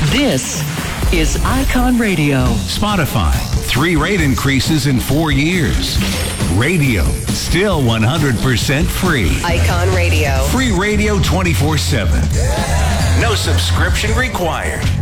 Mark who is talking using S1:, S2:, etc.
S1: This is Icon Radio.
S2: Spotify, 3 rate increases in 4 years. Radio, still 100% free.
S3: Icon Radio.
S2: Free radio 24/7. No subscription required.